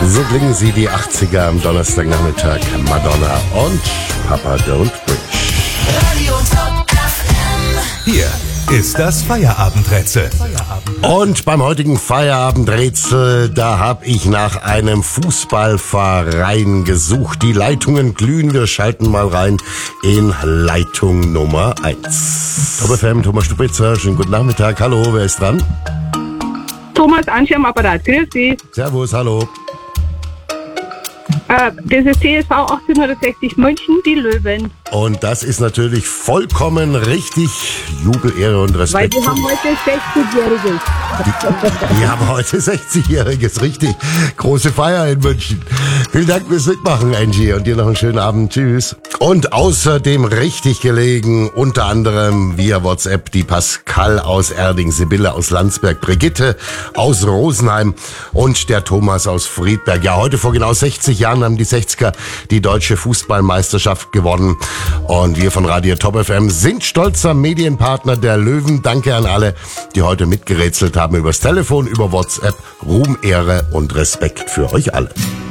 So klingen sie, die 80er am Donnerstagnachmittag. Madonna und Papa Don't Preach. Radio Top FM. Hier ist das Feierabendrätsel. Und beim heutigen Feierabendrätsel, da habe ich nach einem Fußballverein gesucht. Die Leitungen glühen, wir schalten mal rein in Leitung Nummer 1. Top FM, Thomas Stupitzer, schönen guten Nachmittag. Hallo, wer ist dran? Thomas Anschi am Apparat, grüß Sie. Servus, hallo. Das ist CSV 1860 München, die Löwen. Und das ist natürlich vollkommen richtig. Jubel, Ehre und Weil Respekt. die haben heute 60-Jähriges. Wir haben heute 60-Jähriges, richtig. Große Feier in München. Vielen Dank fürs Mitmachen, Angie. Und dir noch einen schönen Abend. Tschüss. Und außerdem richtig gelegen, unter anderem via WhatsApp, die Pascal aus Erding, Sibylle aus Landsberg, Brigitte aus Rosenheim und der Thomas aus Friedberg. Ja, heute vor genau 60 Jahren haben die 60er die deutsche Fußballmeisterschaft gewonnen. Und wir von Radio Top FM sind stolzer Medienpartner der Löwen. Danke an alle, die heute mitgerätselt haben übers Telefon, über WhatsApp. Ruhm, Ehre und Respekt für euch alle.